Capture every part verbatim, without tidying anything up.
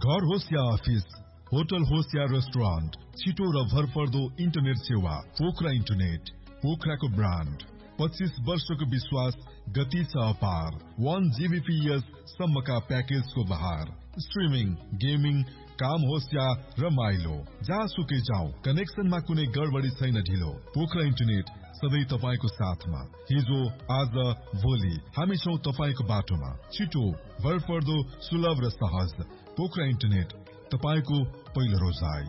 घर होस् या office, hotel होस् या रेस्टुरेन्ट, छिटो र भरपर्दो इन्टरनेट सेवा पोखरा इन्टरनेट। पोखराको ब्रान्ड, पच्चीस वर्षको विश्वास, गति छ अपार। वन जीबीपीएस सम्मका प्याकेजको बहार। स्ट्रिमिङ, गेमिङ, काम होस् या रमाइलो, जहाँसुकै जाउँ, कनेक्सनमा कुनै गडबडी छैन ढिलो। पोखरा इन्टरनेट सधैँ तपाईको साथमा। हिजो, आज, भोलि हामी छौं तपाईको बाटोमा। छिटो, भरपर्दो, सुलभ र सहज। पोखरा इन्टरनेट, तपाईको पहिलो रोजाइ।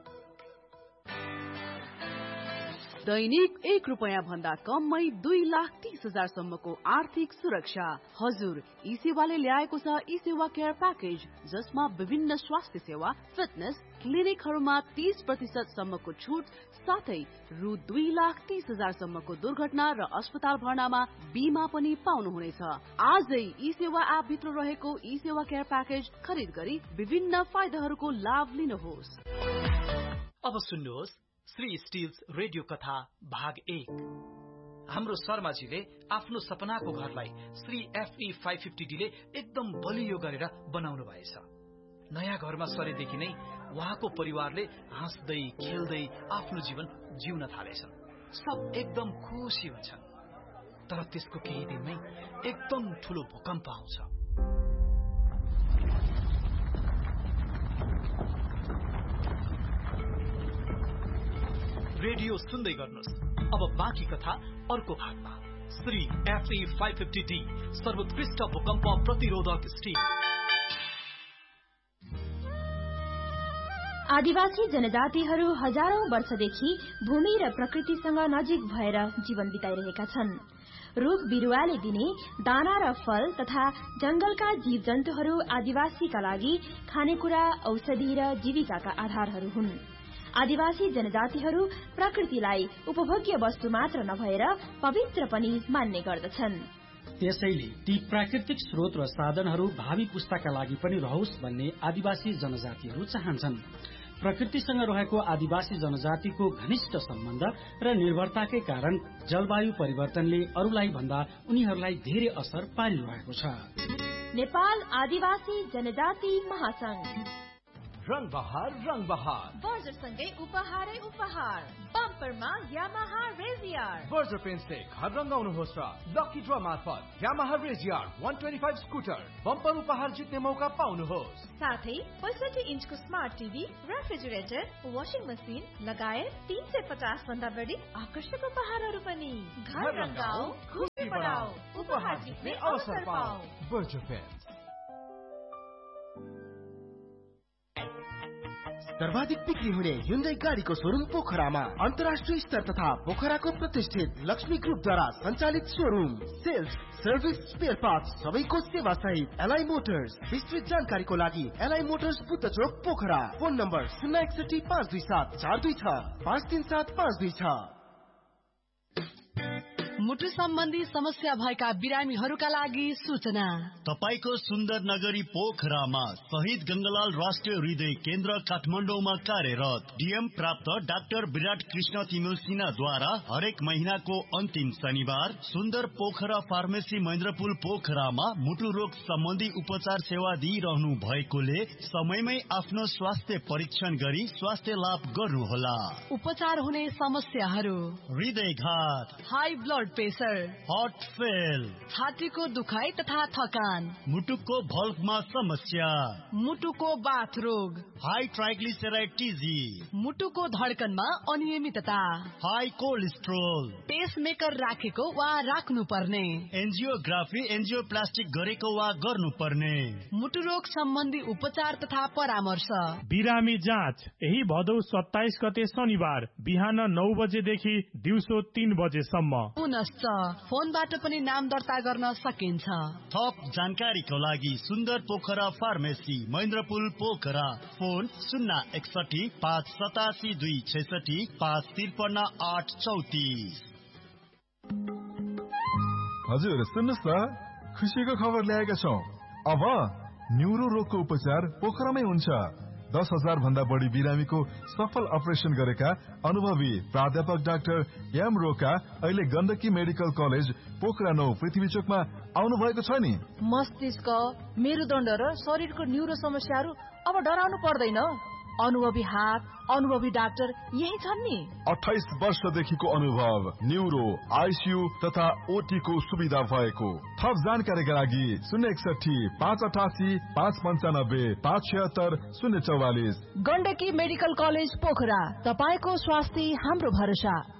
दैनिक एक रुपैयाँ भन्दा कममै दुई लाख तीस हजार सम्मको आर्थिक सुरक्षा। हजुर, ई सेवाले ल्याएको छ ई सेवा केयर प्याकेज, जसमा विभिन्न स्वास्थ्य सेवा, फिटनेस, क्लिनिकहरूमा तीस प्रतिशत सम्मको छुट, साथै रु दुई लाख तीस हजार सम्मको दुर्घटना र अस्पताल भर्नामा बीमा पनि पाउनुहुनेछ। आजै ई सेवा एप भित्र रहेको ई सेवा केयर प्याकेज खरिद गरी विभिन्न फाइदाहरूको लाभ लिनुहोस्। अब सुन्नुहोस् श्री स्टिल्स रेडियो कथा भाग एक। हाम्रो शर्माजीले आफ्नो सपनाको घरलाई Shri FE five fifty D ले एकदम बलियो गरेर बनाउनु भएछ। नयाँ घरमा सरेदेखि नै उहाँको परिवारले हाँस्दै खेल्दै आफ्नो जीवन जिउन थालेछन्। सब एकदम खुसी हुन्छन्। तर त्यसको केही दिनमै एकदम ठूलो भूकम्प आउँछ। रेडियो सुन्दै गर्नुहोस्। अब बाँकी कथा अर्को भागमा। Shri FE five fifty D सर्वोत्कृष्ट भूकम्प प्रतिरोधक स्टिल। आदिवासी जनजातिहरू हजारौं वर्षदेखि भूमि र प्रकृतिसँग नजिक भएर जीवन बिताइरहेका छन्। रुख बिरुवाले दिने दाना र फल तथा जंगलका जीव जन्तुहरू आदिवासीका लागि खानेकुरा, औषधि र जीविकाका आधारहरू हुन्। आदिवासी जनजातिहरू प्रकृतिलाई उपभोग्य वस्तु मात्र नभएर पवित्र पनि मान्ने गर्दछन्। त्यसैले ती प्राकृतिक स्रोत र साधनहरू भावी पुस्ताका लागि पनि रहोस् भन्ने आदिवासी जनजातिहरू चाहन्छन्। प्रकृतिसँग रहेको आदिवासी जनजातिको घनिष्ठ सम्बन्ध र निर्भरताकै कारण जलवायु परिवर्तनले अरूलाई भन्दा उनीहरूलाई धेरै असर पारिरहेको छ। नेपाल आदिवासी जनजाति महासंघ। रंग बहार रंग बहार बर्जरसँगै उपहारै उपहार। बम्परमा यामाहा रेजियर। बर्जर पेन्ट्सले घर रंगाउनुहोस् र लकी ड्र मार्फत यामाहा रेजियर एक सय पच्चीस स्कुटर बम्पर उपहार जित्ने मौका पाउनुहोस्। साथै पैंसठी इन्चको smart TV, refrigerator, washing machine लगायत तीन सय पचास भन्दा बढी आकर्षक उपहारहरू पनि। घर रंगाऊ, खुसी बढाऊ, उपहार जित्ने अवसर पाऊ। Berger paints. सर्वाधिक बिक्री हुने Hyundai गाडीको शोरूम पोखरामा अन्तर्राष्ट्रिय स्तर तथा पोखराको प्रतिष्ठित लक्ष्मी ग्रुपद्वारा सञ्चालित showroom. Sales, service, spare parts सबैको सेवा सहित एलआई मोटर्स। विस्तृत जानकारीको लागि एलआई मोटर्स बुद्ध चोक पोखरा। फोन नम्बर शून्य एकसठी पाँच दुई सात चार दुई छ पाँच तीन सात पाँच दुई छ। मुटु सम्बन्धी समस्या भएका बिरामीहरूका लागि सूचना। तपाईको सुन्दर नगरी पोखरामा शहीद गंगालाल राष्ट्रिय हृदय केन्द्र काठमाडौँमा कार्यरत डीएम प्राप्त डाक्टर विराट कृष्ण तिमिल सिन्हाद्वारा हरेक महिनाको अन्तिम शनिबार सुन्दर पोखरा फार्मेसी महेन्द्रपुल पोखरामा मुटु रोग सम्बन्धी उपचार सेवा दिइरहनु भएकोले समयमै आफ्नो स्वास्थ्य परीक्षण गरी स्वास्थ्य लाभ गर्नुहोला। उपचार हुने समस्याहरू: हृदयघात, high blood pressure, heart fail, छातीको दुखाइ तथा थकान, मुटुको भल्भमा समस्या, मुटुको बाथ रोग, हाई ट्राइग्लिसराइड टिजी, मुटुको धड्कनमा अनियमितता, हाई कोलेस्ट्रोल, पेसमेकर राखेको वा राख्नु पर्ने, एन्जियोग्राफी एन्जियोप्लास्टिक गरेको वा गर्नुपर्ने, मुटु रोग सम्बन्धी उपचार तथा परामर्श। बिरामी जाँच यही भदौ सत्ताइस गते शनिबार बिहान नौ बजेदेखि दिउँसो तीन बजेसम्म। पुनश्च फोनबाट पनि नाम दर्ता गर्न सकिन्छ। थप जानकारीको लागि सुन्दर पोखरा फार्मेसी महेन्द्रपुल पोखरा। फोन शून्य एकसठी पाँच सतासी दुई छैसठी पाँच त्रिपन्न आठ चौतिस। हजुर सुन्नुहोस् न, खुसीको खबर ल्याएका छौँ। अब न्युरो रोगको उपचार पोखरामै हुन्छ। दस हजार भन्दा बढी बिरामीको सफल अपरेसन गरेका अनुभवी प्राध्यापक डाक्टर एम रोका अहिले गण्डकी मेडिकल कलेज पोखरा नौ पृथ्वी चोकमा आउनु भएको छ नि। मस्तिष्क, मेरुदण्ड र शरीरको न्युरो समस्याहरू अब डराउनु पर्दैन। अनुभवी हात, अनुभवी डाक्टर यही छन् नि। अठाइस वर्षदेखिको अनुभव, न्यूरो, आइसियू तथा ओटी को सुविधा भएको। थप जानकारीका लागि शून्य एकसठी पाँच अठासी पाँच पन्चानब्बे पाँच छिहत्तर शून्य चौवालिस। गण्डकी मेडिकल कलेज पोखरा, तपाईको स्वास्थ्य हाम्रो भरोसा।